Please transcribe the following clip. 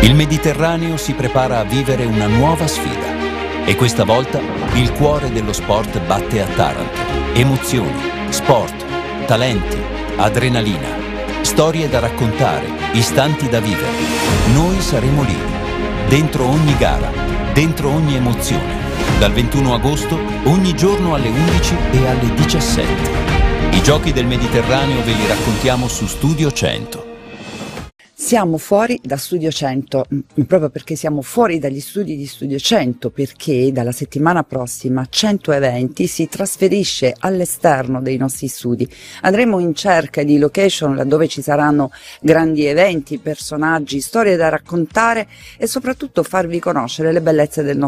Il Mediterraneo si prepara a vivere una nuova sfida e questa volta il cuore dello sport batte a Taranto. Emozioni, sport, talenti, adrenalina, storie da raccontare, istanti da vivere. Noi saremo lì, dentro ogni gara, dentro ogni emozione. Dal 21 agosto, ogni giorno alle 11 e alle 17. I giochi del Mediterraneo ve li raccontiamo su Studio 100. Siamo fuori da Studio 100, proprio perché siamo fuori dagli studi di Studio 100, perché dalla settimana prossima 100 Eventi si trasferisce all'esterno dei nostri studi. Andremo in cerca di location laddove ci saranno grandi eventi, personaggi, storie da raccontare e soprattutto farvi conoscere le bellezze del nostro